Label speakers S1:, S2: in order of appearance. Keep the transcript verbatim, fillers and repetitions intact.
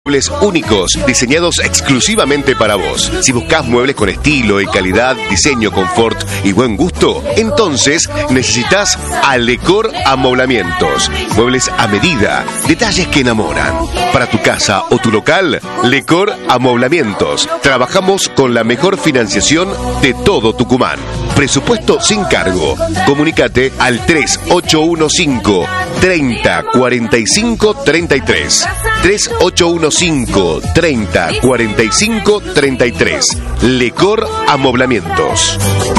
S1: Muebles únicos, diseñados exclusivamente para vos. Si buscas muebles con estilo y calidad, diseño, confort y buen gusto, entonces necesitas Alecor Amoblamientos. Muebles a medida, detalles que enamoran. Para tu casa o tu local, Lecor Amoblamientos. Trabajamos con la mejor financiación de todo Tucumán. Presupuesto sin cargo. Comunícate al tres ocho uno cinco, treinta, cuarenta y cinco, treinta y tres. tres ocho uno cinco, treinta, cuarenta y cinco, treinta y tres. Lecor Amoblamientos.